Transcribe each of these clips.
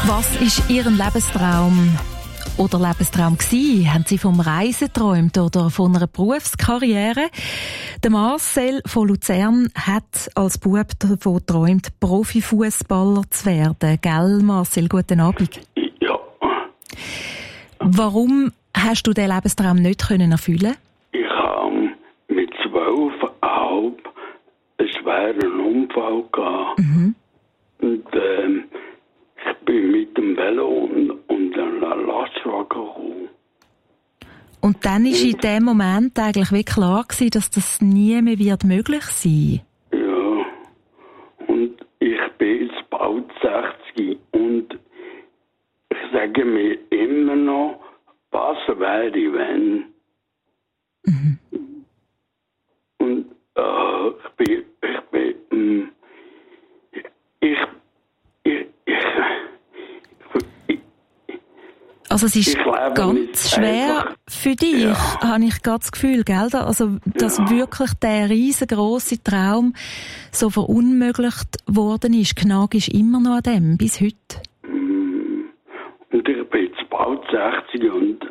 Was ist Ihr Lebenstraum oder Lebenstraum gewesen? Haben Sie vom Reisen geträumt oder von einer Berufskarriere? Der Marcel von Luzern hat als Bub davon geträumt, Profifußballer zu werden. Gell, Marcel? Guten Abend. Ja. Warum hast du diesen Lebenstraum nicht erfüllen? Ich habe mit 12,5 einen schweren Unfall gehabt. Mhm. Und ich bin mit dem Velo und einem Lastwagen gekommen. Und dann war in dem Moment eigentlich wie klar gewesen, dass das nie mehr wird möglich sein. Ja. Und ich bin jetzt bald 60 und ich sage mir immer noch, was wäre, wenn. Mhm. Und Also es ist ganz schwer für dich, habe ich gerade das Gefühl, gell? Also, dass wirklich der riesengroße Traum so verunmöglicht worden ist. Gnagst immer noch an dem, bis heute. Und ich bin jetzt bald 60 und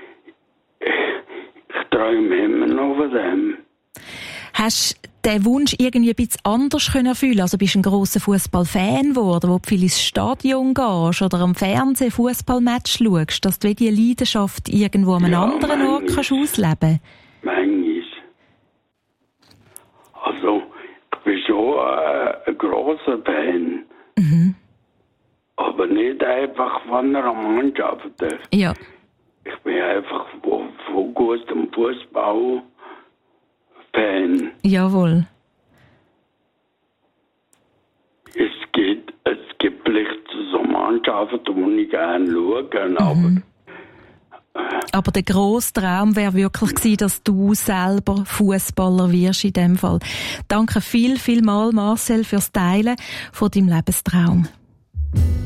ich träume immer noch von dem. Hast du den Wunsch irgendwie ein bisschen anders erfüllen? Also bist du ein grosser Fußballfan geworden, wo du viel ins Stadion gehst oder am Fernsehen Fußballmatch schaust, dass du diese Leidenschaft irgendwo an einem anderen Ort kannst ausleben? Manchmal. Also, ich bin schon ein grosser Fan. Mhm. Aber nicht einfach von einer Mannschaft. Ja. Ich bin einfach von gutem Fußball Fan. Jawohl. Es gibt vielleicht so Mannschaften, die ich gerne schaue, Aber der grosse Traum wäre wirklich gewesen, dass du selber Fußballer wirst in dem Fall. Danke viel mal, Marcel, fürs Teilen von deinem Lebenstraum.